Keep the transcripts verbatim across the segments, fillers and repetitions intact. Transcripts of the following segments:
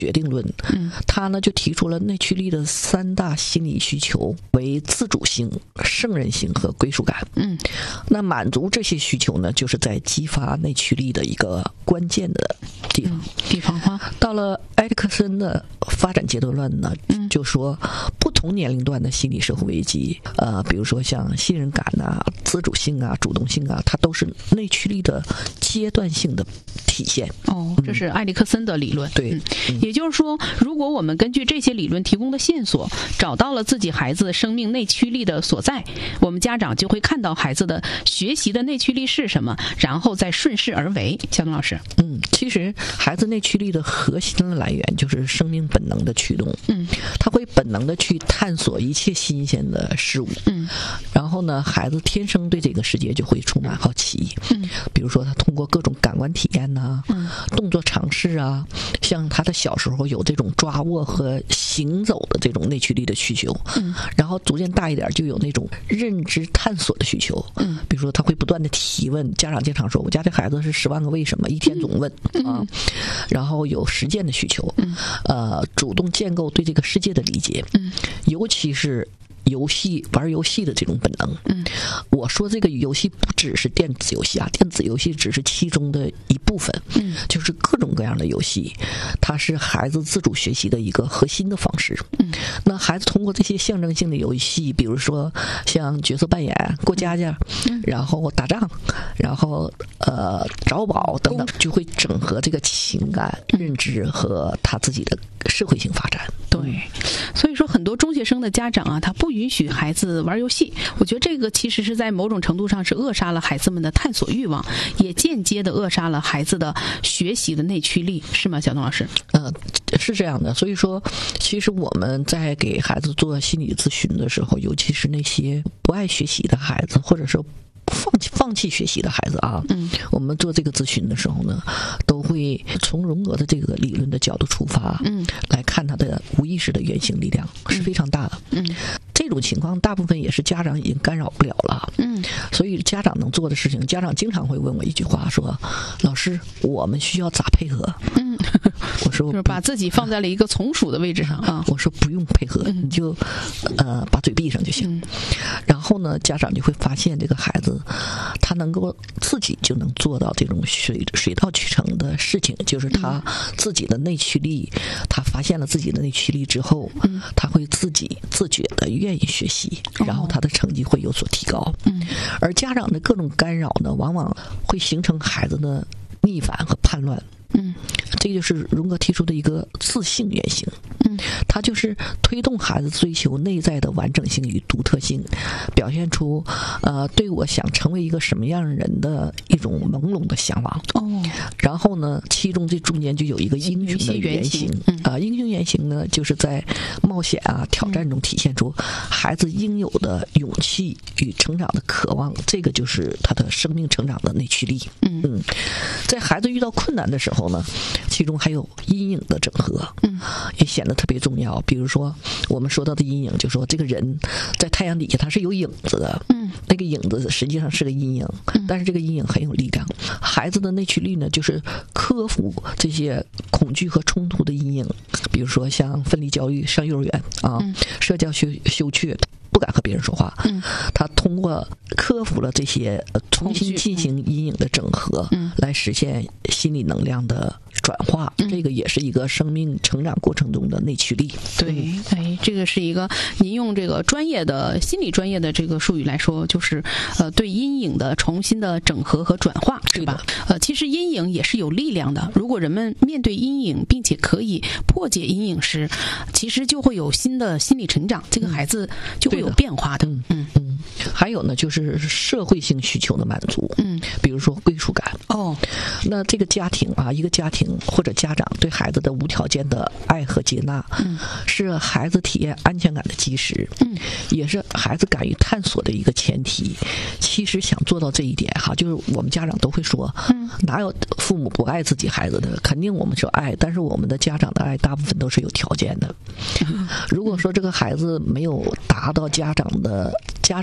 决定论，嗯，他呢就提出了内驱力的三大心理需求为自主性、胜任性和归属感。嗯，那满足这些需求呢，就是在激发内驱力的一个关键的地方。嗯、 地方哈。 到了埃里克森的发展阶段论呢，嗯、就说不同年龄段的心理社会危机，呃，比如说像信任感啊、自主性啊、主动性啊，它都是内驱力的阶段性的体现。 哦，这是埃里克森的理论。 对。 嗯，也就是说，如果我们根据这些理论提供的线索，找到了自己孩子生命内驱力的所在，我们家长就会看到孩子的学习的内驱力是什么，然后再顺势而为。小东老师， 嗯，其实孩子内驱力的核心的来源就是生命本能的驱动。嗯，他会本能的去探索一切新鲜的事物。嗯，然后呢，孩子天生对这个世界就会充满好奇。嗯，比如说他通过各种感官体验呐、啊，嗯，动作尝试啊，像他的小时候有这种抓握和行走的这种内驱力的需求，嗯，然后逐渐大一点就有那种认知探索的需求，嗯，比如说他会不断的提问，家长经常说我家这孩子是十万个为什么，一天总问、嗯、啊，然后有实践的需求，嗯，呃，主动建构对这个世界的理解，嗯，尤其是游戏玩游戏的这种本能。嗯，我说这个游戏不只是电子游戏啊，电子游戏只是其中的一部分。嗯，就是各种各样的游戏，它是孩子自主学习的一个核心的方式。嗯，那孩子通过这些象征性的游戏，比如说像角色扮演、过家家，嗯、然后打仗，然后呃找宝等等，就会整合这个情感、认知和他自己的社会性发展。 对，所以说很多中学生的家长啊，他不允许孩子玩游戏，我觉得这个其实是在某种程度上是扼杀了孩子们的探索欲望，也间接的扼杀了孩子的学习的内驱力，是吗，小东老师？ 呃，是这样的。所以说，其实我们在给孩子做心理咨询的时候，尤其是那些不爱学习的孩子，或者说放弃放弃学习的孩子啊，嗯，我们做这个咨询的时候呢，都会从荣格的这个理论的角度出发，嗯，来看他的无意识的原型力量是非常大的，嗯，这种情况大部分也是家长已经干扰不了了，嗯，所以家长能做的事情，家长经常会问我一句话说：“老师，我们需要咋配合？”嗯，我说就是把自己放在了一个从属的位置上啊， 我说不用配合，你就呃把嘴闭上就行。然后呢，家长就会发现这个孩子。他能够自己就能做到这种水水到渠成的事情，就是他自己的内驱力，他发现了自己的内驱力之后，嗯，他会自己自觉的愿意学习，然后他的成绩会有所提高。嗯，而家长的各种干扰呢，往往会形成孩子的逆反和叛乱。嗯，这就是荣格提出的一个自性原型。嗯，它就是推动孩子追求内在的完整性与独特性，表现出呃对我想成为一个什么样人的一种朦胧的向往。哦，然后呢，其中这中间就有一个英雄的原型。啊、嗯呃，英雄原型呢，就是在冒险啊、挑战中体现出孩子应有的勇气与成长的渴望。这个就是他的生命成长的内驱力。嗯嗯，在孩子遇到困难的时候呢，其中还有阴影的整合，嗯，也显得特别重要。比如说我们说到的阴影，就说这个人在太阳底下他是有影子的，嗯，那个影子实际上是个阴影，但是这个阴影很有力量。孩子的内驱力呢，就是克服这些恐惧和冲突的阴影，比如说像分离焦虑，上幼儿园啊，嗯、社交羞羞怯。不敢和别人说话，嗯，他通过克服了这些、呃、重新进行阴影的整合，嗯，来实现心理能量的转化，嗯，这个也是一个生命成长过程中的内驱力。 对，哎，这个是一个您用这个专业的心理专业的这个术语来说，就是呃对阴影的重新的整合和转化，是吧？呃，其实阴影也是有力量的。如果人们面对阴影，并且可以破解阴影时，其实就会有新的心理成长，这个孩子就会有变化的。 嗯嗯嗯。还有呢，就是社会性需求的满足，嗯，比如说归属感。哦，那这个家庭啊，一个家庭或者家长对孩子的无条件的爱和接纳，嗯，是孩子体验安全感的基石，嗯，也是孩子敢于探索的一个前提。其实想做到这一点哈，就是我们家长都会说，嗯，哪有父母不爱自己孩子的？肯定我们是爱，但是我们的家长的爱大部分都是有条件的。如果说这个孩子没有达到家长的家长自己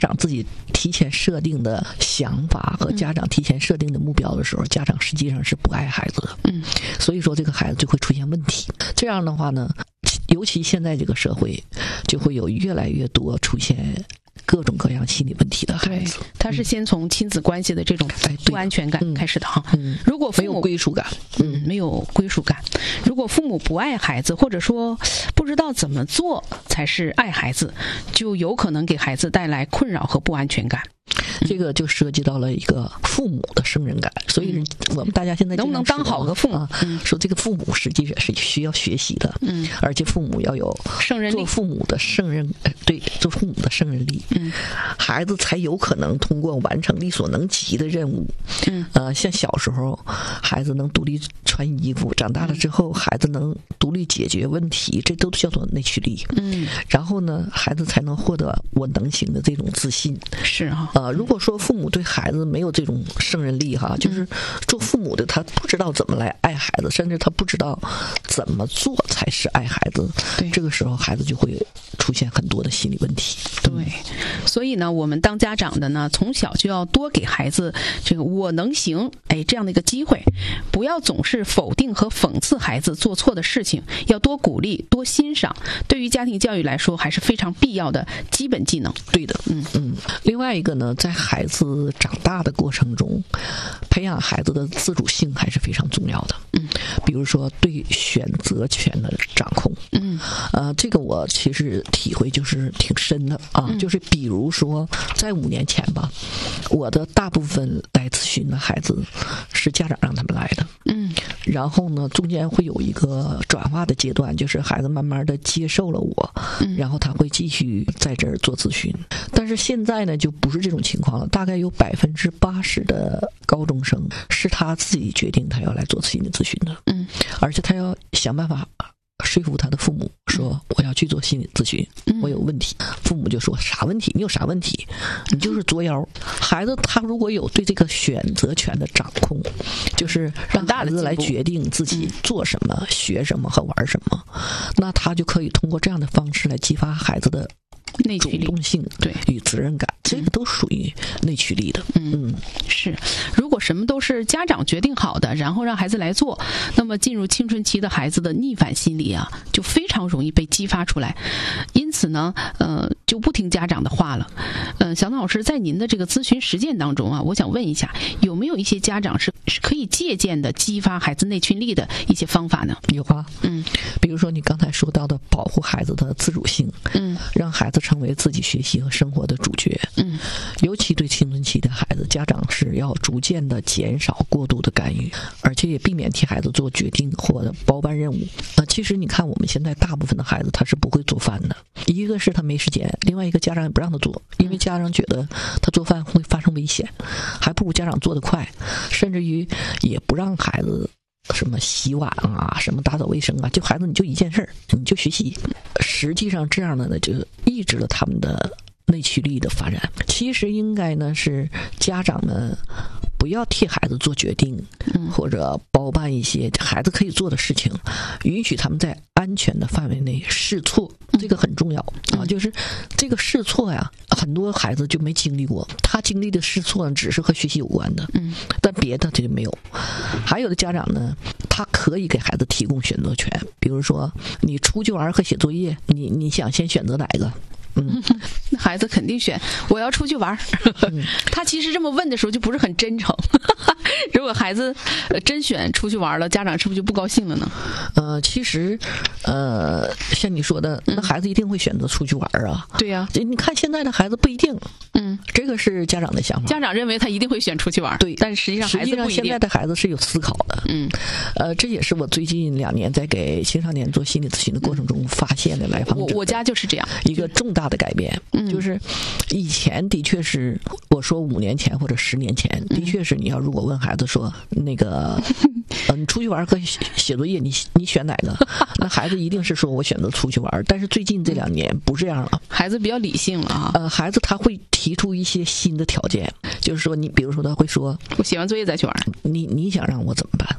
提前设定的想法和家长提前设定的目标的时候，家长实际上是不爱孩子的。 嗯， 所以说这个孩子就会出现问题。这样的话呢，尤其现在这个社会，就会有越来越多出现各种各样心理问题的孩子。 他是先从亲子关系的这种不安全感开始的哈。 嗯， 如果父母没有归属感， 嗯，没有归属感。如果父母不爱孩子，或者说不知道怎么做才是爱孩子，就有可能给孩子带来困扰和不安全感。 这个就涉及到了一个父母的胜任感，所以我们大家现在能不能当好个父母啊？说这个父母实际上是需要学习的， 嗯， 而且父母要有胜任力， 做父母的胜任，对，做父母的胜任力， 嗯， 孩子才有可能通过完成力所能及的任务， 嗯， 呃，像小时候孩子能独立穿衣服，长大了之后孩子能独立解决问题，这都叫做内驱力， 嗯， 然后呢，孩子才能获得我能行的这种自信， 是啊， 呃，如果说父母对孩子没有这种胜任力哈，就是做父母的他不知道怎么来爱孩子，甚至他不知道怎么做才是爱孩子， 对， 这个时候孩子就会出现很多的心理问题。 对，所以呢，我们当家长的呢，从小就要多给孩子这个我能行，哎，这样的一个机会，不要总是否定和讽刺孩子做错的事情，要多鼓励，多欣赏，对于家庭教育来说还是非常必要的基本技能。 对的，嗯嗯。另外一个呢，在孩子长大的过程中，培养孩子的自主性还是非常重要的。 嗯， 比如说对选择权的掌控。 嗯， 呃，这个我其实体会就是挺深的啊， 嗯、 就是比如说在五年前吧，我的大部分来咨询的孩子是家长让他们来的。 嗯， 然后呢，中间会有一个转化的阶段，就是孩子慢慢的接受了我， 嗯、 然后他会继续在这儿做咨询。但是现在呢，就不是这种情况了，大概有百分之八十的高中生是他自己决定他要来做心理咨询的， 嗯， 而且他要想办法说服他的父母说我要去做心理咨询，我有问题。父母就说啥问题？你有啥问题？你就是作妖。孩子他如果有对这个选择权的掌控，就是让孩子来决定自己做什么、学什么和玩什么，那他就可以通过这样的方式来激发孩子的主动性对与责任感，这个都属于内驱力的。 嗯，是。如果什么都是家长决定好的，然后让孩子来做，那么进入青春期的孩子的逆反心理啊，就非常容易被激发出来。因此呢，呃，就不听家长的话了。呃，小董老师，在您的这个咨询实践当中啊，我想问一下，有没有一些家长是是可以借鉴的激发孩子内驱力的一些方法呢？ 有啊， 嗯， 比如说你刚才说到的保护孩子的自主性， 嗯， 让孩子成为自己学习和生活的主角， 嗯， 尤其对青春期的孩子，家长是要逐渐的减少过度的干预，而且也避免替孩子做决定或者包办任务。那其实你看，我们现在大部分的孩子他是不会做饭的，一个是他没时间，另外一个家长也不让他做，因为家长觉得他做饭会发生危险，还不如家长做得快，甚至于也不让孩子什么洗碗啊，什么打扫卫生啊，就孩子你就一件事儿，你就学习。实际上这样的呢，就抑制了他们的内驱力的发展。其实应该呢是家长们不要替孩子做决定，或者包办一些孩子可以做的事情，允许他们在安全的范围内试错，这个很重要啊。就是这个试错呀，很多孩子就没经历过，他经历的试错只是和学习有关的，嗯，但别的他就没有。还有的家长呢，他可以给孩子提供选择权，比如说你出去玩和写作业，你你想先选择哪个？嗯， 那孩子肯定选我要出去玩。嗯、他其实这么问的时候就不是很真诚。如果孩子真选出去玩了，家长是不是就不高兴了呢？ 呃，其实，呃，像你说的，那孩子一定会选择出去玩啊。 嗯、对呀、 啊，你看现在的孩子不一定。 嗯， 这个是家长的想法。 家长认为他一定会选出去玩， 对， 但实际上孩子不一定。 实际上现在的孩子是有思考的。 嗯， 呃，这也是我最近两年在给青少年做心理咨询的过程中发现的来访者。 我我家就是这样， 一个重大的改变， 嗯、 就是以前的确是我说五年前或者十年前，的确是你要如果问孩子说那个，呃，你出去玩和写作业，你你选哪个？那孩子一定是说我选择出去玩。但是最近这两年不这样了， 孩子比较理性了啊。 呃，孩子他会提出一些新的条件，就是说你比如说他会说， 我写完作业再去玩。 你你想让我怎么办？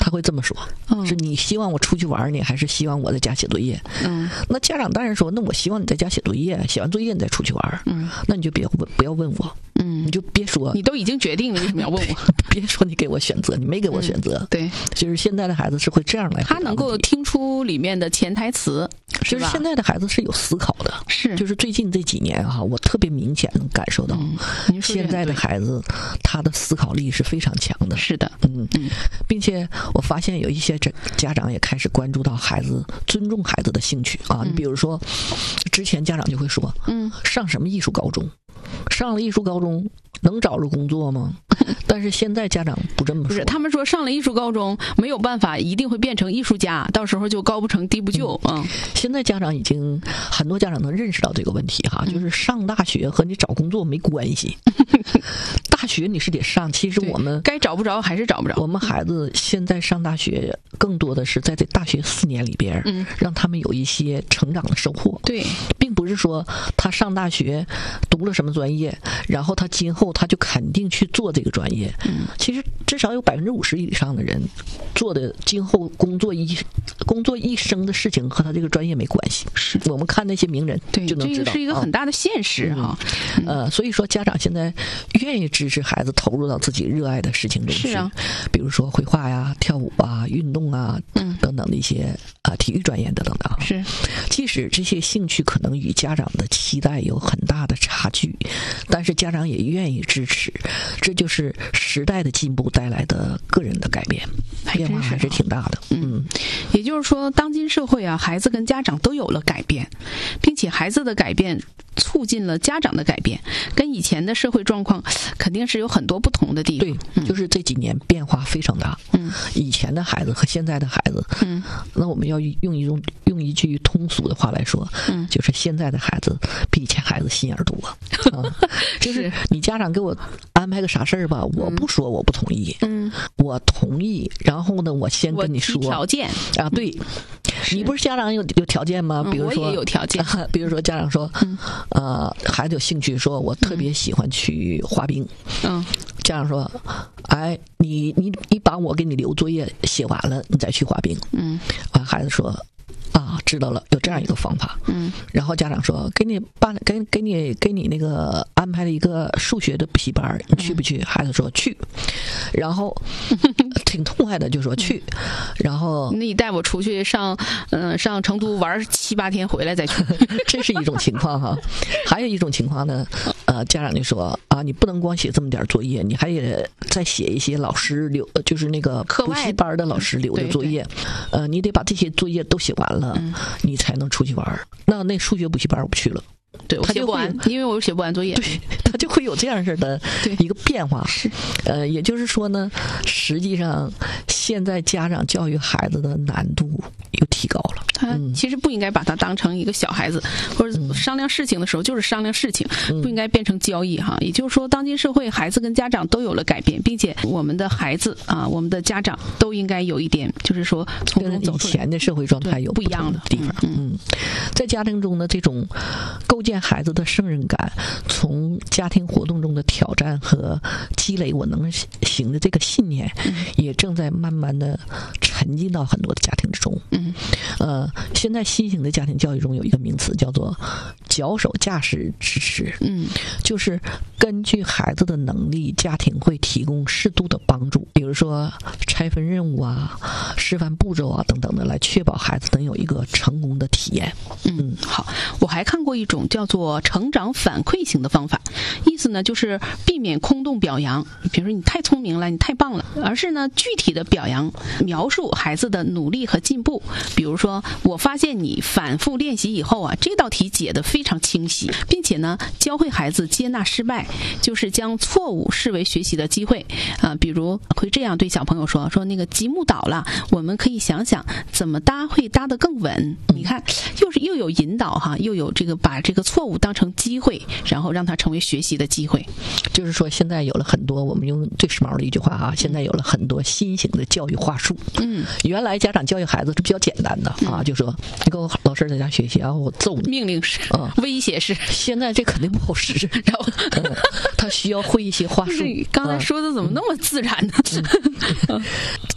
他会这么说， 嗯、 是你希望我出去玩呢，还是希望我在家写作业？ 嗯， 那家长当然说，那我希望你在家写作业，写完作业你再出去玩。 嗯， 那你就别问，不要问我， 嗯， 你就别说， 你都已经决定了，为什么要问我？ 别说你给我选择，你没给我选择。 嗯、对， 就是现在的孩子是会这样来， 他能够听出里面的潜台词，是就是现在的孩子是有思考的， 是， 就是最近这几年哈，我特别明显能感受到， 嗯、 现在的孩子他的思考力是非常强的， 是的， 嗯嗯，并且我发现有一些这家长也开始关注到孩子，尊重孩子的兴趣啊。 嗯、 你比如说，之前家长就会说，嗯，上什么艺术高中，上了艺术高中能找着工作吗？但是现在家长不这么说， 不是，他们说上了艺术高中没有办法，一定会变成艺术家，到时候就高不成低不就。嗯， 嗯现在家长已经很多家长能认识到这个问题哈，嗯、就是上大学和你找工作没关系，大学你是得上。其实我们该找不着还是找不着。 我们孩子现在上大学，更多的是在这大学四年里边，嗯，让他们有一些成长的收获。 对， 并不是说他上大学读了什么专业，然后他今后他就肯定去做这个专业。嗯，其实至少有百分之五十以上的人做的今后工作一工作一生的事情和他这个专业没关系。 是我们看那些名人就能知道， 这个是一个很大的现实哈。 嗯嗯、呃，所以说家长现在愿意支持孩子投入到自己热爱的事情中去， 是啊， 比如说绘画呀、跳舞啊、运动啊，嗯，等等的一些啊、呃、体育专业的等等。 是， 即使这些兴趣可能与家长的期待有很大的差距，但是家长也愿意支持，这就是时代的进步带来的个人的改变，变化还是挺大的。 嗯，也就是说，当今社会啊，孩子跟家长都有了改变，并且孩子的改变促进了家长的改变，跟以前的社会状况肯定是有很多不同的地方。 对，嗯、就是这几年变化非常大。嗯，以前的孩子和现在的孩子，嗯，那我们要用一种用一句通俗的话来说，嗯，就是现在的孩子比以前孩子心眼多。啊，就是你家长给我安排个啥事儿吧，我不说我不同意，嗯，我同意，然后呢，我先跟你说条件啊，对。你不是家长有有条件吗？比如说， 我也有条件。 啊、比如说，家长说，嗯、呃，孩子有兴趣，说我特别喜欢去滑冰。嗯，家长说，哎，你你你把我给你留作业写完了，你再去滑冰。嗯，完，孩子说。啊，知道了，有这样一个方法。嗯，然后家长说，给你办，给给你给你那个安排了一个数学的补习班，你去不去？孩子说去，然后挺痛快的就说去，然后那你带我出去上，嗯、呃，上成都玩七八天回来再去， 这是一种情况哈。还有一种情况呢，呃，家长就说啊，你不能光写这么点作业，你还得再写一些老师留，就是那个补习班的老师留的作业，呃，你得把这些作业都写完了。嗯，你才能出去玩。那那数学补习班我不去了， 对，我写不完，因为我写不完作业。 对，他就会有这样式的一个变化。是，呃，也就是说呢，实际上现在家长教育孩子的难度又提高了。 他其实不应该把他当成一个小孩子，或者商量事情的时候就是商量事情，嗯、不应该变成交易哈。也就是说，当今社会孩子跟家长都有了改变，并且我们的孩子啊，我们的家长都应该有一点，就是说从中走出来。 以前的社会状态有不一样的地方。嗯，嗯在家庭中呢，这种构建孩子的胜任感，从家庭活动中的挑战和积累我能行的这个信念，嗯、也正在慢慢的沉浸到很多的家庭之中。嗯，呃。现在新型的家庭教育中有一个名词叫做脚手架式支持，嗯，就是根据孩子的能力，家庭会提供适度的帮助，比如说拆分任务啊、示范步骤啊等等的，来确保孩子能有一个成功的体验。 嗯，好，我还看过一种叫做成长反馈型的方法，意思呢就是避免空洞表扬，比如说你太聪明了，你太棒了，而是呢具体的表扬，描述孩子的努力和进步，比如说。我发现你反复练习以后啊，这道题解得非常清晰，并且呢，教会孩子接纳失败，就是将错误视为学习的机会啊、呃。比如会这样对小朋友说：“说那个积木倒了，我们可以想想怎么搭会搭得更稳。”你看，又是又有引导哈，又有这个把这个错误当成机会，然后让它成为学习的机会。 就是说，现在有了很多，我们用最时髦的一句话啊，现在有了很多新型的教育话术。嗯，原来家长教育孩子是比较简单的。啊，就说你跟我老师在家学习，然后我揍你， 命令式、 啊、 威胁式。 现在这肯定不好使，然后、嗯、他需要会一些话术。 刚才说的怎么那么自然呢？ 嗯嗯、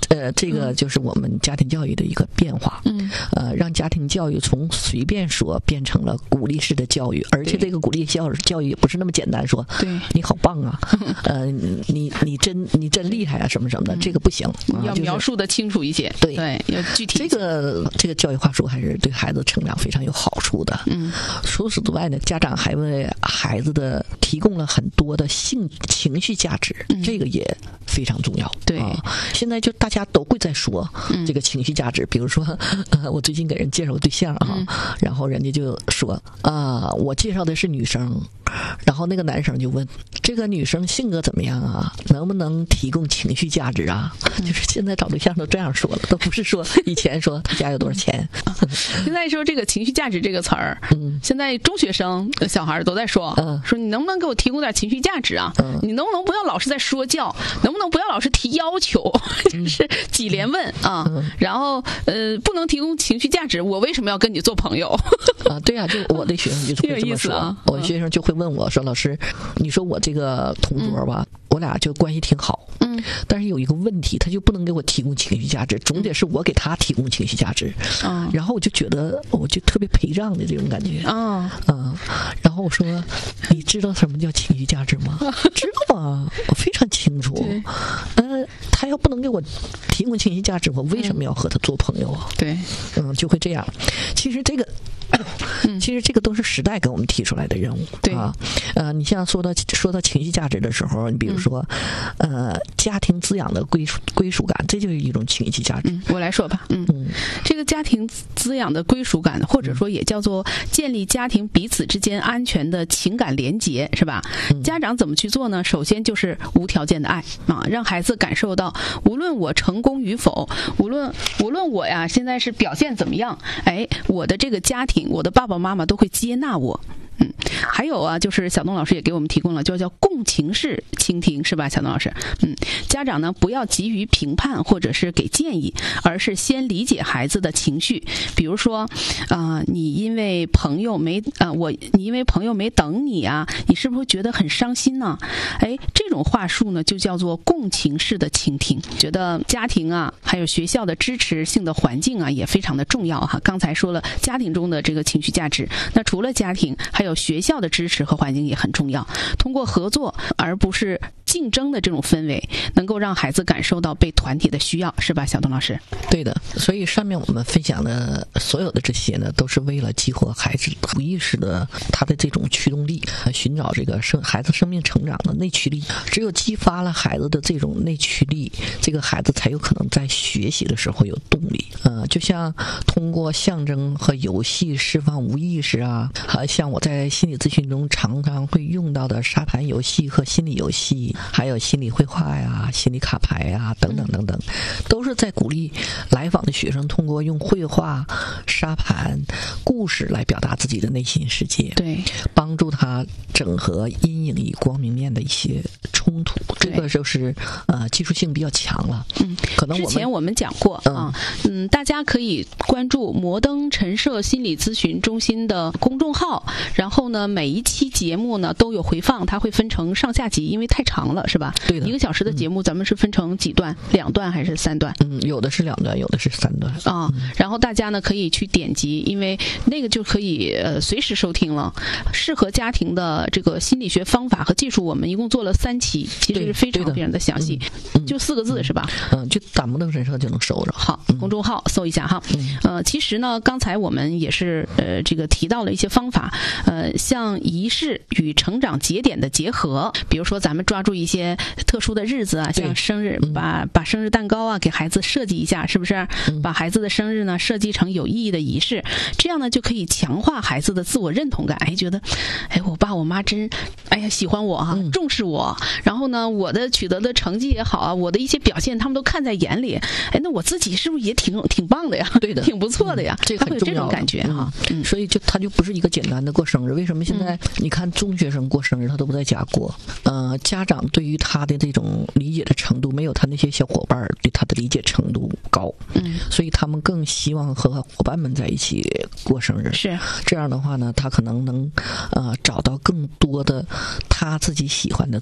呃，这个就是我们家庭教育的一个变化。 嗯， 呃，让家庭教育从随便说变成了鼓励式的教育，而且这个鼓励教教育也不是那么简单说， 对， 你好棒啊，呃，你你真你真厉害啊，什么什么的，这个不行， 嗯、要描述的清楚一些， 对对，要具体。 这个这个教育话术还是对孩子成长非常有好处的。 嗯， 除此之外呢，家长还为孩子的提供了很多的性情绪价值， 嗯、 这个也非常重要。 对、 啊，现在就大家都会在说这个情绪价值，嗯、比如说，呃，我最近给人介绍对象啊，嗯、然后人家就说啊，我介绍的是女生。然后那个男生就问这个女生性格怎么样啊，能不能提供情绪价值啊？嗯、就是现在找对象都这样说了，都不是说以前说他家有多少钱。 现在说这个情绪价值这个词儿， 嗯， 现在中学生小孩都在说，嗯、说你能不能给我提供点情绪价值啊？嗯、你能不能不要老是在说教，能不能不要老是提要求，就是几连问啊？嗯、然后呃，不能提供情绪价值，我为什么要跟你做朋友？ 啊，对呀、啊，就我的学生就是会这么说，啊、我的学生就会问我说：“老师，你说我这个同桌吧，嗯、我俩就关系挺好，嗯，但是有一个问题，他就不能给我提供情绪价值，总得是我给他提供情绪价值。嗯，然后我就觉得，我就特别陪葬的这种感觉。啊，嗯，然后我说，你知道什么叫情绪价值吗？知道啊，我非常清楚。嗯、呃，他要不能给我提供情绪价值，我为什么要和他做朋友啊？ 对， 嗯，就会这样。其实这个。”其实这个都是时代给我们提出来的任务， 对啊，呃，你像说到说到情绪价值的时候，你比如说，嗯、呃，家庭滋养的归属归属感，这就是一种情绪价值。 嗯，我来说吧，嗯，嗯这个家庭滋养的归属感，或者说也叫做建立家庭彼此之间安全的情感连结，是吧？嗯、家长怎么去做呢？首先就是无条件的爱啊，让孩子感受到，无论我成功与否，无论无论我呀现在是表现怎么样，哎，我的这个家庭。我的爸爸妈妈都会接纳我。嗯，还有啊，就是小东老师也给我们提供了，就叫共情式倾听，是吧，小东老师？嗯，家长呢不要急于评判或者是给建议，而是先理解孩子的情绪。比如说，啊、呃，你因为朋友没啊、呃，我你因为朋友没等你啊，你是不是觉得很伤心呢？哎，这种话术呢就叫做共情式的倾听。觉得家庭啊，还有学校的支持性的环境啊，也非常的重要哈。刚才说了家庭中的这个情绪价值，那除了家庭，还有学校的支持和环境也很重要。通过合作而不是竞争的这种氛围，能够让孩子感受到被团体的需要，是吧，小东老师？ 对的。所以上面我们分享的所有的这些呢，都是为了激活孩子无意识的他的这种驱动力，寻找这个生孩子生命成长的内驱力。只有激发了孩子的这种内驱力，这个孩子才有可能在学习的时候有动力。呃，就像通过象征和游戏释放无意识啊，还像我在心理咨询中常常会用到的沙盘游戏和心理游戏，还有心理绘画呀、心理卡牌呀等等等等，都是在鼓励来访的学生通过用绘画、沙盘、故事来表达自己的内心世界， 对， 帮助他整合阴影与光明面的一些冲突。这个就是呃技术性比较强了。嗯，可能我们之前我们讲过啊，嗯，大家可以关注摩登陈设心理咨询中心的公众号，然后呢，每一期节目呢都有回放，它会分成上下集，因为太长了，是吧？ 对的。 一个小时的节目，咱们是分成几段？两段还是三段？ 嗯，有的是两段，有的是三段啊。嗯、然后大家呢可以去点击，因为那个就可以呃随时收听了。适合家庭的这个心理学方法和技术，我们一共做了三期，其实是非常非常的详细，嗯、就四个字、嗯、是吧？ 嗯，就打摩登神社就能搜着。 好，公众号搜一下哈。嗯、呃，其实呢，刚才我们也是呃这个提到了一些方法，呃，像仪式与成长节点的结合，比如说咱们抓住一些特殊的日子啊，像生日，把把生日蛋糕啊给孩子设计一下，是不是？嗯、把孩子的生日呢设计成有意义的仪式，这样呢就可以强化孩子的自我认同感。哎，觉得，哎，我爸我妈真，哎呀喜欢我哈、啊，嗯、重视我。然后呢，我的取得的成绩也好啊，我的一些表现他们都看在眼里。哎，那我自己是不是也挺挺棒的呀？ 对的， 挺不错的呀。 嗯、这个很重要， 他会有这种感觉哈。 嗯，所以就他就不是一个简单的过生日。为什么现在你看中学生过生日他都不在家过？呃，家长对于他的这种理解的程度没有他那些小伙伴对他的理解程度高。嗯，所以他们更希望和伙伴们在一起过生日。 是这样的话呢，他可能能呃找到更多的他自己喜欢的滋养。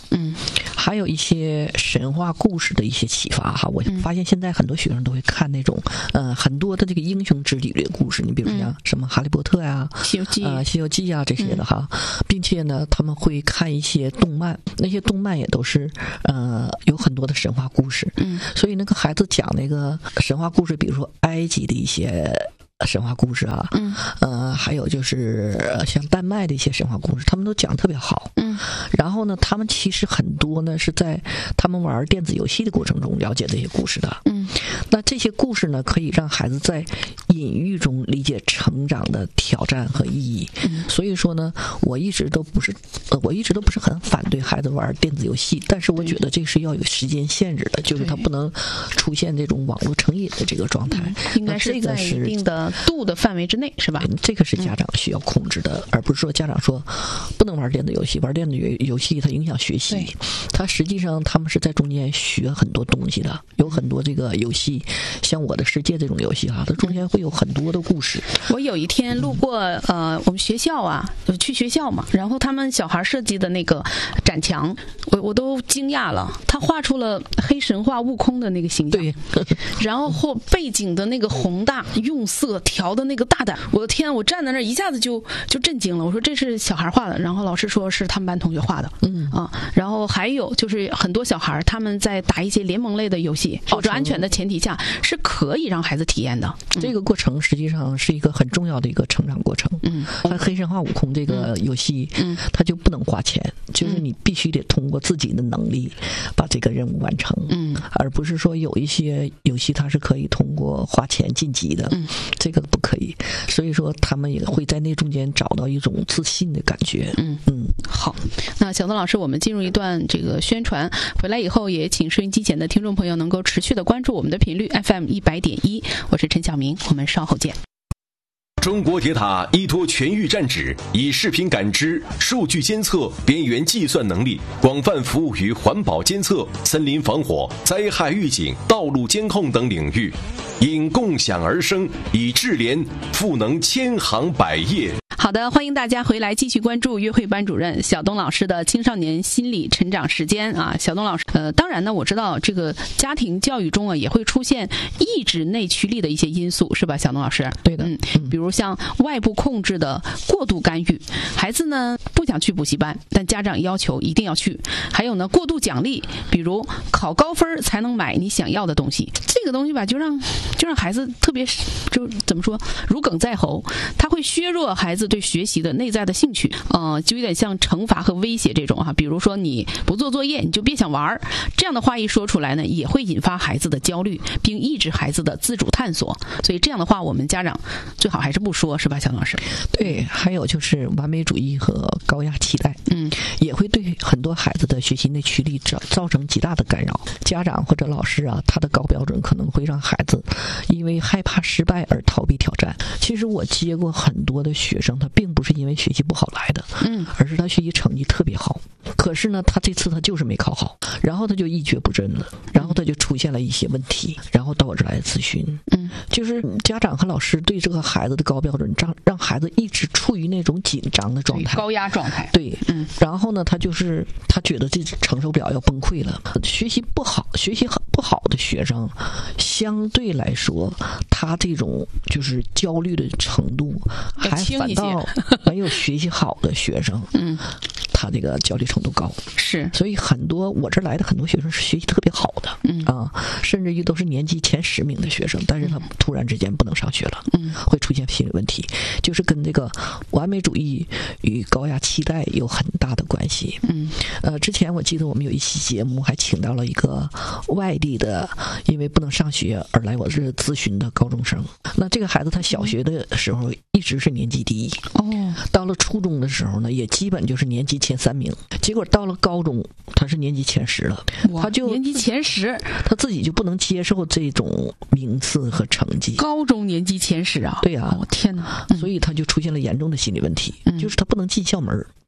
嗯，还有一些神话故事的一些启发哈。我发现现在很多学生都会看那种呃很多的这个英雄之旅的故事，你比如像什么哈利波特呀、 西游记啊、西游记啊这些的哈，并且呢他们会看一些动漫，那些动漫也都是呃有很多的神话故事。嗯，所以那个孩子讲那个神话故事，比如说埃及的一些神话故事啊，嗯，呃，还有就是像丹麦的一些神话故事，他们都讲得特别好，嗯，然后呢，他们其实很多呢是在他们玩电子游戏的过程中了解这些故事的，嗯，那这些故事呢，可以让孩子在隐喻中理解成长的挑战和意义，嗯，所以说呢，我一直都不是，呃，我一直都不是很反对孩子玩电子游戏，但是我觉得这是要有时间限制的，就是他不能出现这种网络成瘾的这个状态， 嗯、应该是在一定的度的范围之内，是吧？ 这个是家长需要控制的，嗯、而不是说家长说不能玩电子游戏，玩电子游戏它影响学习。它实际上他们是在中间学很多东西的，有很多这个游戏，像《我的世界》这种游戏哈，它中间会有很多的故事。 我有一天路过呃我们学校啊，去学校嘛，然后他们小孩设计的那个展墙，我我都惊讶了，他画出了黑神话悟空的那个形象， 对， 然后后背景的那个宏大，用色调的那个大胆，我的天，我站在那儿一下子就就震惊了。我说这是小孩画的，然后老师说是他们班同学画的，嗯啊，然后还有就是很多小孩他们在打一些联盟类的游戏，保证安全的前提下是可以让孩子体验的。 嗯、这个过程实际上是一个很重要的一个成长过程。嗯，像黑神话悟空这个游戏，嗯，它就不能花钱，就是你必须得通过自己的能力把这个任务完成，嗯，而不是说有一些游戏它是可以通过花钱晋级的，嗯，这个不可以。所以说他们也会在那中间找到一种自信的感觉。嗯嗯， 好，那小东老师，我们进入一段这个宣传，回来以后也请收音机前的听众朋友能够持续的关注我们的频率 F M 一百点一，我是陈晓明，我们稍后见。 中国铁塔依托全域站址，以视频感知、数据监测、边缘计算能力，广泛服务于环保监测、森林防火、灾害预警、道路监控等领域，因共享而生，以智联赋能千行百业。 好的，欢迎大家回来继续关注约会班主任小东老师的青少年心理成长时间啊。小东老师，呃，当然呢，我知道这个家庭教育中啊也会出现抑制内驱力的一些因素，是吧，小东老师？ 对的， 嗯，比如像外部控制的过度干预，孩子呢不想去补习班，但家长要求一定要去；还有呢过度奖励，比如考高分才能买你想要的东西，这个东西吧，就让就让孩子特别就怎么说如鲠在喉，他会削弱孩子对学习的内在的兴趣，呃，就有点像惩罚和威胁这种哈。比如说你不做作业，你就别想玩，这样的话一说出来呢，也会引发孩子的焦虑，并抑制孩子的自主探索。所以这样的话，我们家长最好还是不说，是吧，小老师？ 对，还有就是完美主义和高压期待，嗯，也会对很多孩子的学习内驱力造造成极大的干扰。家长或者老师啊，他的高标准可能会让孩子因为害怕失败而逃避挑战。其实我接过很多的学生，他并不是因为学习不好来的，嗯，而是他学习成绩特别好，可是呢，他这次他就是没考好，然后他就一蹶不振了，然后他就出现了一些问题，然后到我这来咨询，嗯，就是家长和老师对这个孩子的高标准，让让孩子一直处于那种紧张的状态， 高压状态， 对，嗯，然后呢，他就是他觉得这承受不了，要崩溃了。学习不好，学习不好的学生，相对来说，他这种就是焦虑的程度，还反倒没有学习好的学生，嗯，他这个焦虑程度高。 是， 所以很多我这来的很多学生是学习特别好的，嗯啊，甚至于都是年级前十名的学生，但是他突然之间不能上学了，嗯，会出现心理问题，就是跟这个完美主义与高压期待有很大的关系。嗯，呃，之前我记得我们有一期节目还请到了一个外地的，因为不能上学而来我这咨询的高中生。那这个孩子他小学的时候一直是年级第一，哦，到了初中的时候呢，也基本就是年级前三名。结果到了高中，他是年级前十了，他就年级前十， 他自己就不能接受这种名次和成绩。 高中年级前十啊？ 对啊， 哦、天哪、 嗯！所以他就出现了严重的心理问题，嗯、就是他不能进校门。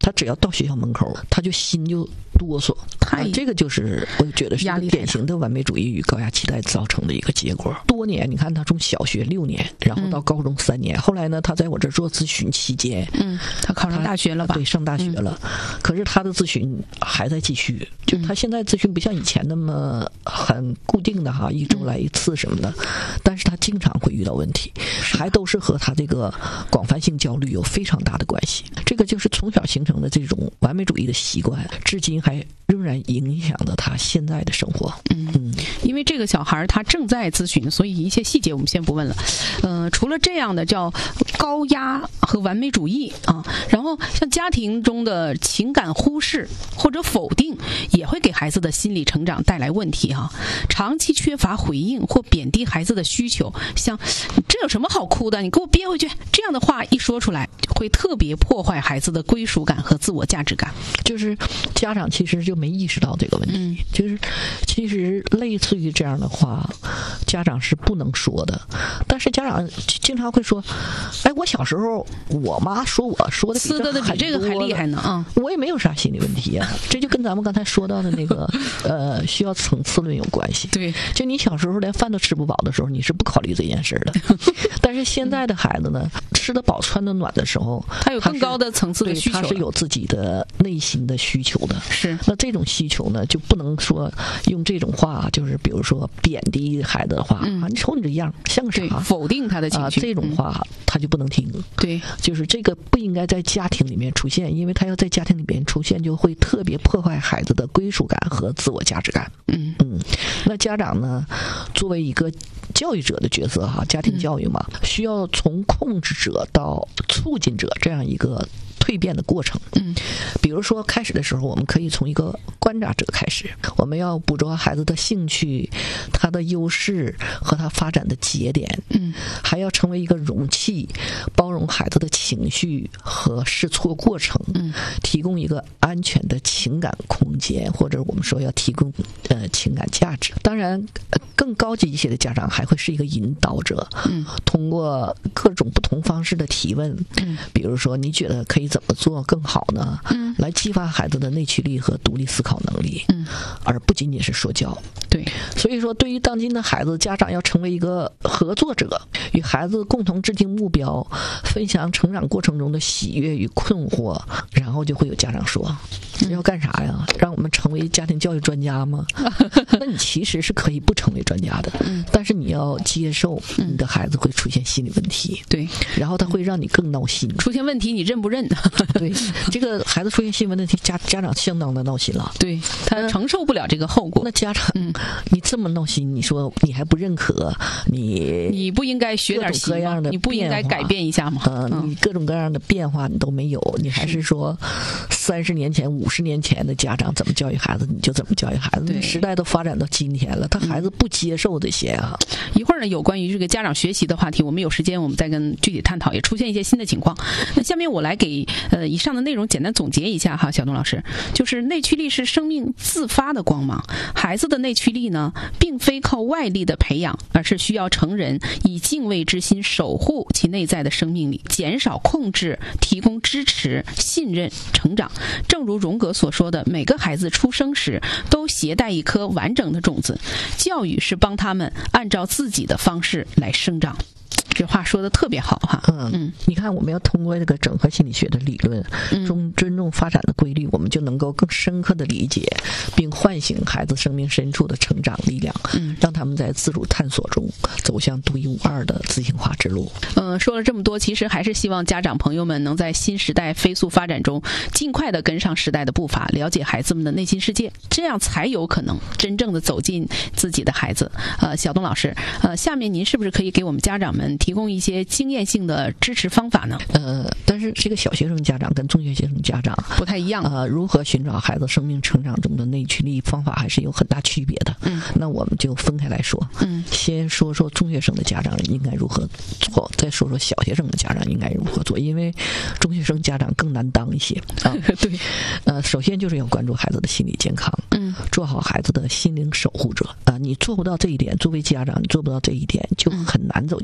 他只要到学校门口，他就心就哆嗦。 太、 啊、这个就是我觉得是典型的完美主义与高压期待造成的一个结果。多年，你看他从小学六年，然后到高中三年，嗯、后来呢，他在我这做咨询期间， 嗯，他考上大学了吧？ 对，上大学了。嗯、可是他的咨询还在继续，就他现在咨询不像以前那么很固定的哈，一周来一次什么的，嗯、但是他经常会遇到问题，还都是和他这个广泛性焦虑有非常大的关系。这个就是从小形成的这种完美主义的习惯，至今还仍然影响着他现在的生活。 嗯嗯，因为这个小孩他正在咨询，所以一些细节我们先不问了。呃，除了这样的叫高压和完美主义啊，然后像家庭中的情感忽视或者否定，也会给孩子的心理成长带来问题啊。长期缺乏回应或贬低孩子的需求，像这有什么好哭的？你给我憋回去！这样的话一说出来，会特别破坏孩子的归属感和自我价值感。 就是家长其实就没意识到这个问题，嗯、就是其实类似于这样的话，家长是不能说的。但是家长经常会说：“哎，我小时候我妈说我说的比这的比这个还厉害呢啊！ 我也没有啥心理问题啊。”这就跟咱们刚才说到的那个呃需要层次论有关系。 对， 就你小时候连饭都吃不饱的时候，你是不考虑这件事的。但是现在的孩子呢，吃得饱穿得暖的时候， 他有更高的层次的需求， 他是有自己的内心的需求的。 是， 那这种需求呢，就不能说用这种话，就是比如说贬低孩子的话、嗯、啊，你瞅你这样像个啥， 否定他的情绪、 啊、这种话、嗯、他就不能听。 对， 就是这个不应该在家庭里面出现，因为他要在家庭里面出现，就会特别破坏孩子的归属感和自我价值感。 嗯嗯，那家长呢，作为一个教育者的角色哈，家庭教育嘛，嗯、需要从控制者到促进者这样一个蜕变的过程。 嗯， 比如说开始的时候，我们可以从一个观察者开始，我们要捕捉孩子的兴趣、他的优势和他发展的节点。 嗯， 还要成为一个容器，包容孩子的情绪和试错过程。 嗯， 提供一个安全的情感空间，或者我们说要提供呃情感价值。当然，更高级一些的家长还会是一个引导者。 嗯， 通过各种不同方式的提问。 嗯， 比如说你觉得可以怎么做更好呢？ 嗯， 来激发孩子的内驱力和独立思考能力。 嗯， 而不仅仅是说教。 对， 所以说对于当今的孩子，家长要成为一个合作者，与孩子共同制定目标，分享成长过程中的喜悦与困惑。然后就会有家长说：“要干啥呀？让我们成为家庭教育专家吗？”那你其实是可以不成为专家的， 嗯、 但是你要接受你的孩子会出现心理问题。 对， 然后他会让你更闹心。 出现问题你认不认？ 对，这个孩子出现心理问题，家家长相当的闹心了。 对，他承受不了这个后果。 那家长， 嗯， 你这么闹心，你说你还不认可？你你不应该学点习各样的， 你不应该改变一下吗？ 呃、嗯，你各种各样的变化你都没有，你还是说三十年前、五十年前的家长怎么教育孩子，你就怎么教育孩子。 对， 时代都发展到今天了，他孩子不接受这些啊。 嗯、一会儿呢，有关于这个家长学习的话题，我们有时间我们再跟具体探讨，也出现一些新的情况。那下面我来给呃以上的内容简单总结一下哈，小东老师，就是内驱力是生命自发的光芒，孩子的内驱力呢，并非靠外力的培养，而是需要成人以敬畏之心守护其内在的生命力，减少控制，提供支持、信任、成长。正如荣格所说的，每个孩子出生时都携带一颗完整的种子，教育是帮他们按照自己的方式来生长。这话说的特别好哈。 嗯嗯，你看，我们要通过这个整合心理学的理论，中尊重发展的规律，我们就能够更深刻的理解，并唤醒孩子生命深处的成长力量，嗯，让他们在自主探索中走向独一无二的自信化之路。 嗯，说了这么多，其实还是希望家长朋友们能在新时代飞速发展中，尽快的跟上时代的步伐，了解孩子们的内心世界，这样才有可能真正的走进自己的孩子。呃，小东老师，呃，下面您是不是可以给我们家长们提供一些经验性的支持方法呢？ 呃，但是这个小学生家长跟中学生家长不太一样。 呃，如何寻找孩子生命成长中的内驱力方法还是有很大区别的。 嗯， 那我们就分开来说。 嗯， 先说说中学生的家长应该如何做，再说说小学生的家长应该如何做，因为中学生家长更难当一些啊。 对， 呃，首先就是要关注孩子的心理健康， 嗯， 做好孩子的心灵守护者啊。你做不到这一点，作为家长你做不到这一点，就很难走进孩子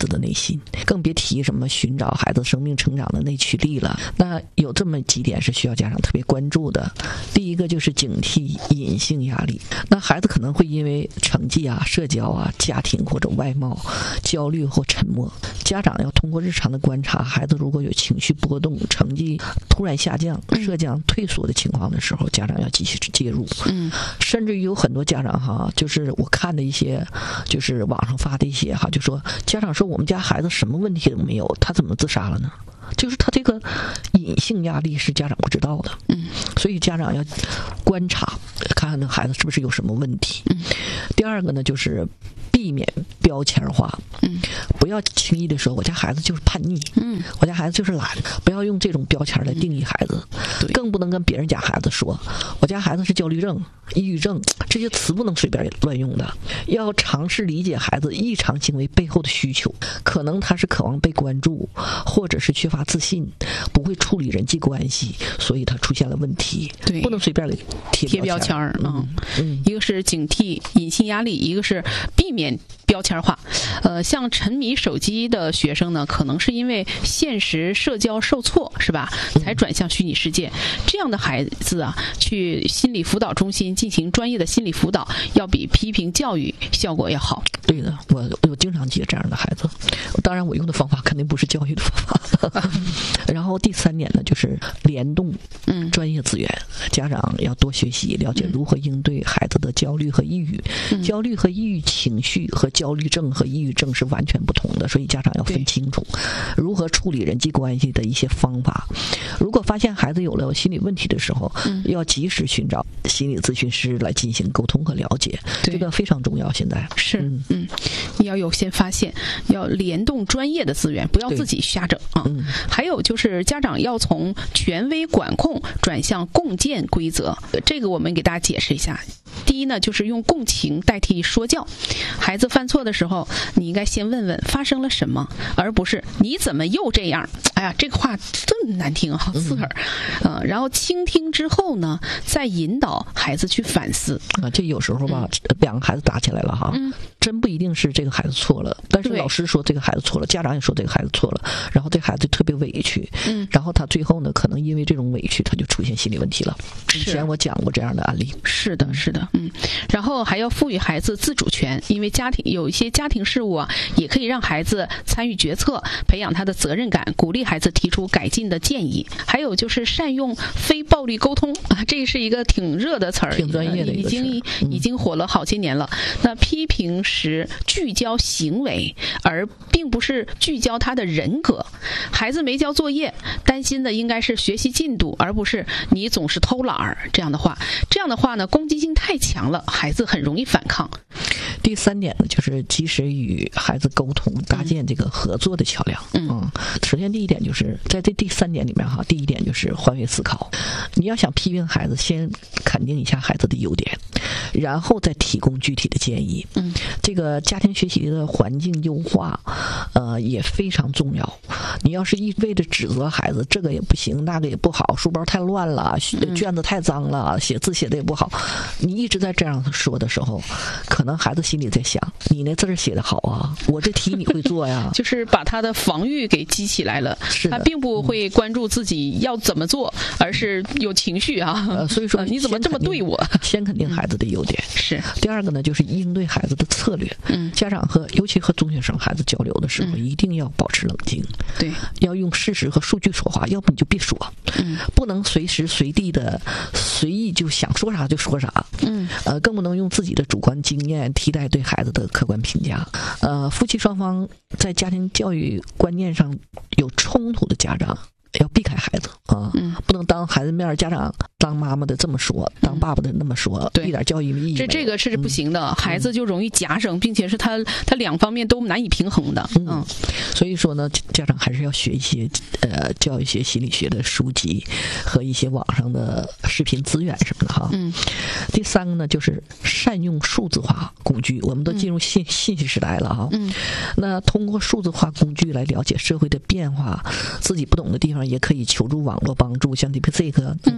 的内心，更别提什么寻找孩子生命成长的内驱力了。那有这么几点是需要家长特别关注的。第一个就是警惕隐性压力。那孩子可能会因为成绩啊、社交啊、家庭或者外貌焦虑或沉默，家长要通过日常的观察，孩子如果有情绪波动、成绩突然下降、社交退缩的情况的时候，家长要及时介入。嗯，甚至于有很多家长哈，就是我看的一些，就是网上发的一些哈，就说家长说我们家孩子什么问题都没有，他怎么自杀了呢？就是他这个隐性压力是家长不知道的，嗯，所以家长要观察，看看那孩子是不是有什么问题。嗯，第二个呢，就是避免标签化，嗯，不要轻易的说我家孩子就是叛逆，嗯，我家孩子就是懒，不要用这种标签来定义孩子，嗯，更不能跟别人家孩子说我家孩子是焦虑症、抑郁症，这些词不能随便乱用的，要尝试理解孩子异常行为背后的需求，可能他是渴望被关注，或者是缺乏自信，不会处理人际关系，所以他出现了问题。 对， 不能随便的贴贴标签儿。嗯嗯，一个是警惕隐性压力，一个是避免标签化。呃，像沉迷手机的学生呢，可能是因为现实社交受挫，是吧？才转向虚拟世界。这样的孩子啊，去心理辅导中心进行专业的心理辅导，要比批评教育效果要好。 对的，我我经常接这样的孩子，当然我用的方法肯定不是教育的方法。然后第三点呢，就是联动嗯专业资源，家长要多学习，了解如何应对孩子的焦虑和抑郁。嗯、焦虑和抑郁情绪和焦虑症和抑郁症是完全不同的，所以家长要分清楚如何处理人际关系的一些方法。如果发现孩子有了心理问题的时候，嗯、要及时寻找心理咨询师来进行沟通和了解，这个非常重要。现在是嗯嗯，你要有先发现，要联动专业的资源，不要自己瞎整啊。嗯、还有就是家长要从权威管控转向共建规则，这个我们给大家解释一下。第一呢，就是用共情代替说教。孩子犯错的时候，你应该先问问发生了什么，而不是你怎么又这样。哎呀，这个话这么难听，好刺耳。嗯、呃，然后倾听之后呢，再引导孩子去反思。 啊，这有时候吧，嗯、两个孩子打起来了哈，嗯、真不一定是这个孩子错了，但是老师说这个孩子错了，家长也说这个孩子错了，然后这孩子特别委屈，嗯，然后他最后呢，可能因为这种委屈，他就出现心理问题了。以前我讲过这样的案例。 是的，是的。嗯，然后还要赋予孩子自主权，因为家庭有一些家庭事务啊，也可以让孩子参与决策，培养他的责任感，鼓励孩子提出改进的建议。还有就是善用非暴力沟通啊，这是一个挺热的词儿， 挺专业的一个词儿， 已经已经火了好些年了。嗯、那批评时聚焦行为，而并不是聚焦他的人格。孩子没交作业，担心的应该是学习进度，而不是你总是偷懒儿。这样的话，这样的话呢，攻击性太强了，孩子很容易反抗。 第三点呢，就是及时与孩子沟通，搭建这个合作的桥梁。嗯，嗯首先第一点就是在这第三点里面哈，第一点就是换位思考。你要想批评孩子，先肯定一下孩子的优点，然后再提供具体的建议。嗯，这个家庭学习的环境优化，呃，也非常重要。你要是一味的指责孩子，这个也不行，那个也不好，书包太乱了，卷子太脏了，写字写的也不好，你一直在这样说的时候，可能孩子心里在想，你那字儿写的好啊，我这题你会做呀。 就是把他的防御给激起来了，他并不会关注自己要怎么做，嗯、而是有情绪啊。 呃、所以说、 呃、你怎么这么对我？ 先肯定孩子的优点。 嗯、是。 第二个呢，就是应对孩子的策略。嗯，家长和尤其和中学生孩子交流的时候，嗯、一定要保持冷静。 对， 要用事实和数据说话，要不你就别说。嗯，不能随时随地的随意就想说啥就说啥。嗯，呃，更不能用自己的主观经验替代对孩子的客观评价。呃，夫妻双方在家庭教育观念上有冲突的家长，要避开孩子啊，嗯、不能当孩子面家长当妈妈的这么说，当爸爸的那么说， 对， 一点教育意义没有。 这这个是不行的，嗯、孩子就容易夹生，并且是他他两方面都难以平衡的。嗯，嗯所以说呢，家长还是要学一些呃教育学、心理学的书籍和一些网上的视频资源什么的哈。嗯。第三个呢，就是善用数字化工具，我们都进入信、嗯、信息时代了哈。嗯。那通过数字化工具来了解社会的变化，自己不懂的地方也可以求助网络帮助，像 DeepSeek 回答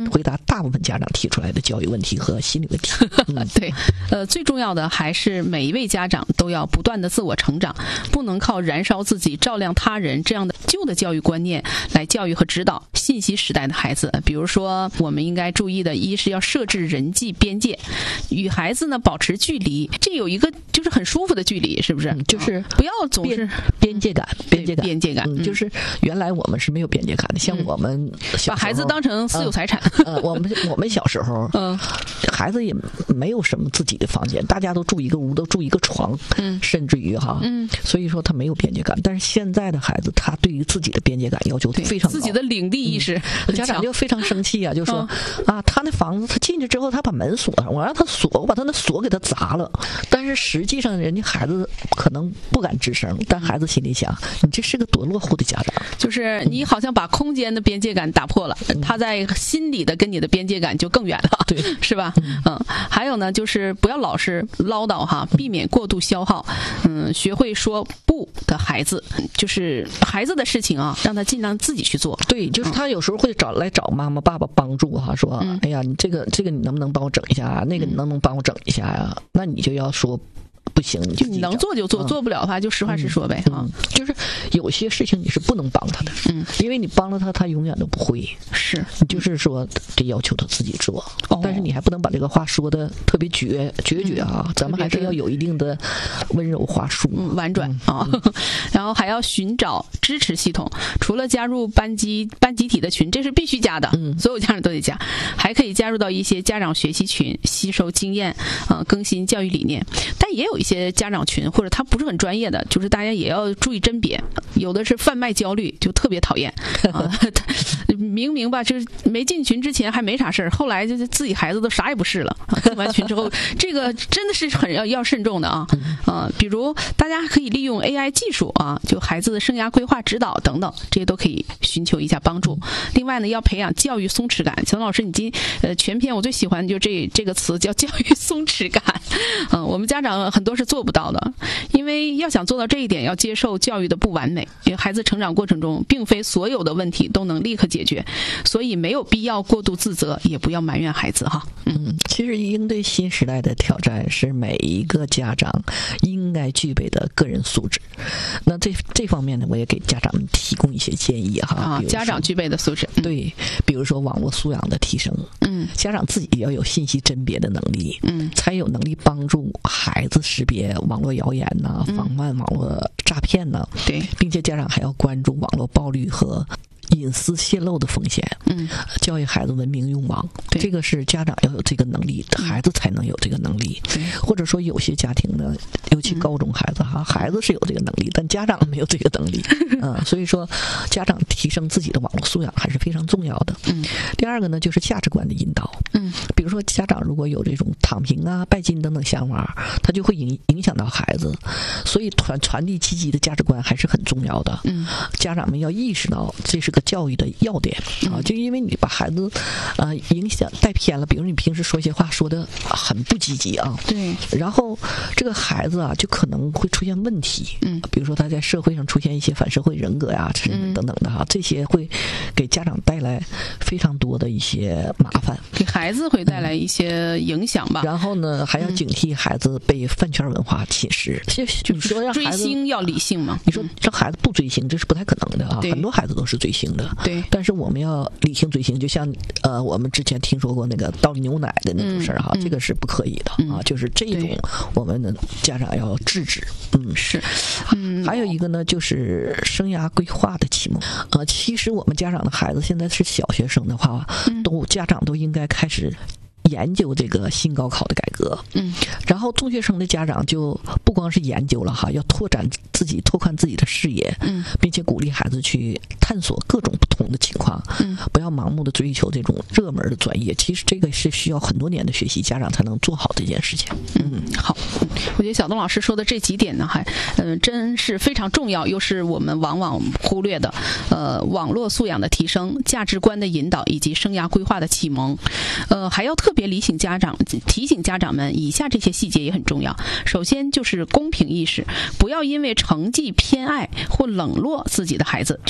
大部分家长提出来的教育问题和心理问题。 嗯、对，呃，最重要的还是每一位家长都要不断的自我成长，不能靠燃烧自己照亮他人这样的旧的教育观念来教育和指导信息时代的孩子。比如说我们应该注意的，一是要设置人际边界，与孩子呢保持距离，这有一个就是很舒服的距离，是不是？ 嗯、就是不要总是边界感，边界感， 边界感、 嗯，就是原来我们是没有边界感的，像我们小把孩子当成私有财产。 呃，呃我们我们小时候，嗯，孩子也没有什么自己的房间，大家都住一个屋，都住一个床，嗯，甚至于哈，嗯，所以说他没有边界感。但是现在的孩子，他对于自己的边界感要求非常高， 自己的领地意识， 嗯、家长就非常生气啊，就说、嗯、啊，他那房子他进去之后，他把门锁上，我让他锁，我把他那锁给他砸了。但是实际上，人家孩子可能不敢吱声，但孩子心里想，你这是个多落后的家长。 就是你好像把空间的边界感打破了，嗯、他在心里的跟你的边界感就更远了， 对， 是吧？嗯，还有呢，就是不要老是唠叨哈，避免过度消耗。嗯，学会说不的孩子，就是孩子的事情啊，让他尽量自己去做。 对，就是他有时候会找来找妈妈爸爸帮助哈，说，嗯、哎呀，你这个这个你能不能帮我整一下啊？那个你能不能帮我整一下呀、啊？那你就要说。不行，你就你能做就做，嗯、做不了的话就实话实说呗。 嗯、啊、嗯，就是有些事情你是不能帮他的，嗯，因为你帮了他，他永远都不会。 是， 就是说得要求他自己做，哦、但是你还不能把这个话说的特别绝决绝啊，嗯、咱们还是要有一定的温柔话术， 嗯、婉转啊。嗯、然后还要寻找支持系统，除了加入班级班集体的群，这是必须加的，嗯，所有家长都得加，还可以加入到一些家长学习群，吸收经验，啊，更新教育理念。但也有一些家长群或者他不是很专业的，就是大家也要注意甄别，有的是贩卖焦虑，就特别讨厌啊。明明吧，就是没进群之前还没啥事儿，后来就自己孩子都啥也不是了。进完群之后，这个真的是很要要慎重的啊啊！比如大家可以利用 A I 技术啊，就孩子的生涯规划指导等等，这些都可以寻求一下帮助。另外呢，要培养教育松弛感。小老师，你今呃全篇我最喜欢就这这个词叫教育松弛感。嗯，我们家长很多是做不到的，因为要想做到这一点，要接受教育的不完美。因为孩子成长过程中，并非所有的问题都能立刻解决，所以没有必要过度自责，也不要埋怨孩子哈。 嗯，其实应对新时代的挑战是每一个家长应该具备的个人素质。那这这方面呢，我也给家长们提供一些建议哈。 啊，家长具备的素质， 嗯、对，比如说网络素养的提升，嗯，家长自己要有信息甄别的能力，嗯，才有能力帮助孩子识别网络谣言呐、防范网络诈骗呐， 对， 并且家长还要关注网络暴力和隐私泄露的风险，嗯，教育孩子文明用网，这个是家长要有这个能力，孩子才能有这个能力。或者说有些家庭呢，尤其高中孩子哈，孩子是有这个能力，但家长没有这个能力，嗯，所以说家长提升自己的网络素养还是非常重要的。嗯，第二个呢，就是价值观的引导，嗯，比如说家长如果有这种躺平啊、拜金等等想法，他就会影影响到孩子，所以传传递积极的价值观还是很重要的。嗯，家长们要意识到这是个教育的要点啊，就因为你把孩子啊、呃、影响带偏了，比如你平时说一些话说的很不积极啊， 对， 然后这个孩子啊就可能会出现问题，嗯，比如说他在社会上出现一些反社会人格呀、嗯、等等的哈，这些会给家长带来非常多的一些麻烦， 给孩子会带来一些影响吧。 嗯、然后呢，还要警惕孩子被饭圈文化侵蚀，就就是说让追星要理性嘛。 你说让孩子不追星，这是不太可能的啊，很多孩子都是追星的。 对， 但是我们要理性追星，就像呃，我们之前听说过那个倒牛奶的那种事儿哈，嗯、这个是不可以的、嗯、啊，就是这种我们的家长要制止。嗯， 是，嗯， 还有一个呢，就是生涯规划的启蒙啊、呃。其实我们家长的孩子现在是小学生的话，嗯、都家长都应该开始研究这个新高考的改革，嗯，然后中学生的家长就不光是研究了哈，要拓展自己、拓宽自己的视野，嗯，并且鼓励孩子去探索各种不同的情况，嗯，不要盲目的追求这种热门的专业。其实这个是需要很多年的学习，家长才能做好这件事情。 嗯，好，我觉得小东老师说的这几点呢，还嗯、呃，真是非常重要，又是我们往往忽略的，呃，网络素养的提升、价值观的引导以及生涯规划的启蒙，呃，还要特别提醒家长提醒家长们，以下这些细节也很重要。首先就是公平意识，不要因为成绩偏爱或冷落自己的孩子，就成绩好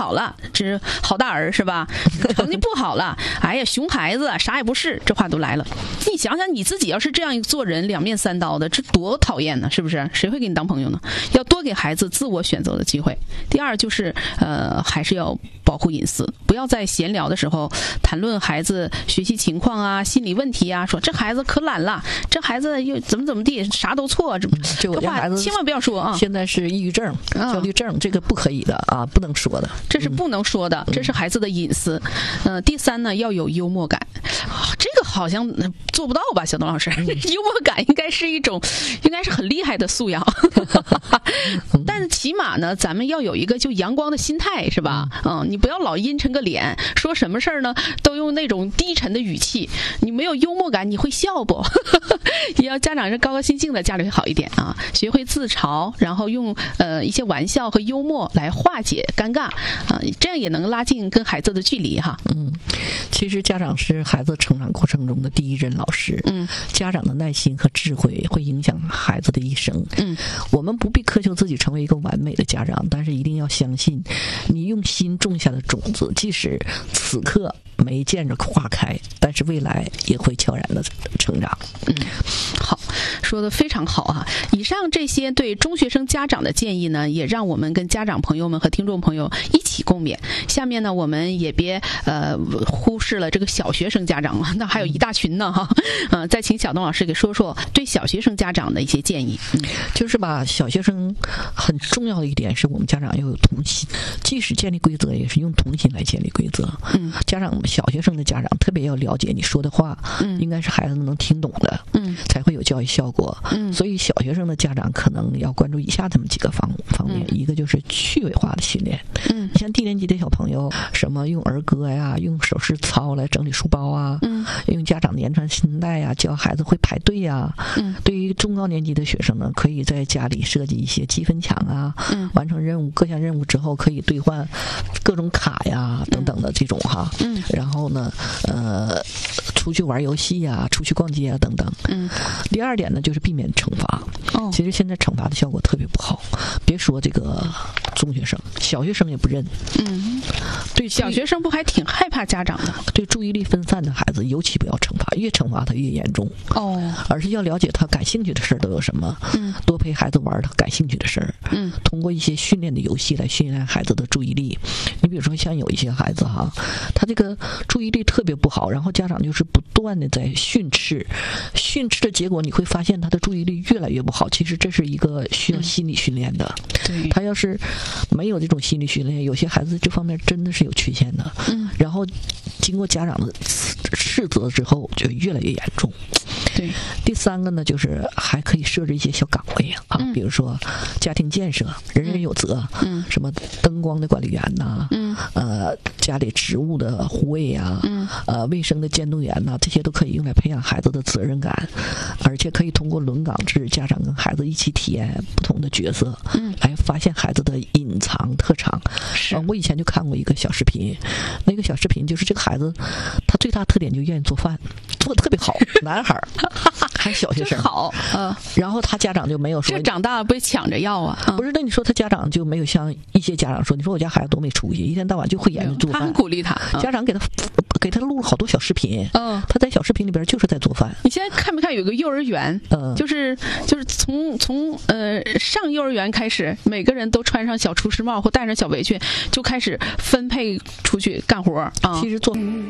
好了，这好大儿是吧？成绩不好了，哎呀，熊孩子啥也不是，这话都来了。你想想你自己要是这样做人，两面三刀的，这多讨厌呢，是不是？谁会跟你当朋友呢？要多给孩子自我选择的机会。第二就是呃，还是要保护隐私，不要在闲聊的时候谈论孩子学习情况啊、心理问题啊，说这孩子可懒了，这孩子又怎么怎么地，啥都错，这就我家孩子千万不要说啊。 现在是抑郁症、焦虑症，这个不可以的啊，不能说的， 这是不能说的，这是孩子的隐私。呃，第三呢，要有幽默感。啊，这个好像做不到吧，小东老师？幽默感应该是一种，应该是很厉害的素养。但是起码呢，咱们要有一个就阳光的心态，是吧？嗯，你不要老阴沉个脸，说什么事儿呢都用那种低沉的语气。你没有幽默感，你会笑不？也要家长是高高兴兴的，家里会好一点啊。学会自嘲，然后用呃一些玩笑和幽默来化解尴尬啊，这样也能拉近跟孩子的距离哈。 嗯，其实家长是孩子成长过程中的第一任老师。嗯，家长的耐心和智慧会影响孩子的一生。嗯，我们不必苛求自己成为一个完美的家长，但是一定要相信，你用心种下的种子，即使此刻没见着花开，但是未来也会悄然的成长。 嗯，好，说的非常好啊！以上这些对中学生家长的建议呢，也让我们跟家长朋友们和听众朋友一起共勉。下面呢，我们也别呃忽视了这个小学生家长了，那还有一大群呢哈。嗯、呃，再请小东老师给说说对小学生家长的一些建议。嗯， 就是吧，小学生很重要的一点是我们家长要有童心，即使建立规则，也是用童心来建立规则。嗯，家长小学生的家长特别要了解你说的话，嗯，应该是孩子能听懂的，嗯，才会有教育效果。嗯，所以小学生的家长可能要关注以下这么几个方方面，嗯、一个就是趣味化的训练。嗯，像低年级的小朋友，什么用儿歌呀，用手势操来整理书包啊，嗯，用家长的言传身带呀，教孩子会排队呀。嗯，对于中高年级的学生呢，可以在家里设计一些积分墙啊，嗯，完成任务各项任务之后可以兑换各种卡呀等等的这种哈。嗯，然后呢，呃，出去玩游戏呀，出去逛街啊等等。嗯，第二点呢，就是避免惩罚。哦，其实现在惩罚的效果特别不好，别说这个中学生，小学生也不认。嗯，对， 小学生不还挺害怕家长的？ 对注意力分散的孩子，尤其不要惩罚，越惩罚他越严重。哦，而是要了解他感兴趣的事儿都有什么。嗯，多陪孩子玩他感兴趣的事儿。嗯，通过一些训练的游戏来训练孩子的注意力。你比如说像有一些孩子哈，他这个注意力特别不好，然后家长就是不断的在训斥，训斥的结果你会发现他的注意力越来越不好。其实这是一个需要心理训练的。对，他要是没有这种心理训练，有些孩子这方面真的是有缺陷的。嗯，然后经过家长的斥责之后，就越来越严重。对，第三个呢，就是还可以设置一些小岗位啊，嗯、比如说家庭建设，人人有责，嗯，什么灯光的管理员呐，嗯，呃，家里植物的护卫啊，嗯，呃，卫生的监督员呐，这些都可以用来培养孩子的责任感，而且可以通过轮岗制，家长跟孩子一起体验不同的角色，嗯，来发现孩子的隐藏特长。是、呃，我以前就看过一个小视频，那个小视频就是这个孩子，他最大特点就愿意做饭，做的特别好，男孩儿。还小学生好，嗯、呃， 然后他家长就没有说， 这长大了不会抢着要啊？ 不是，那你说他家长就没有像一些家长说，你说我家孩子多没出息，一天到晚就会研究做饭， 他很鼓励他， 嗯、家长给他给他录了好多小视频，嗯，他在小视频里边就是在做饭。 你现在看没看有个幼儿园？嗯，就是就是从从呃上幼儿园开始，每个人都穿上小厨师帽或戴上小围裙，就开始分配出去干活啊。 其实做。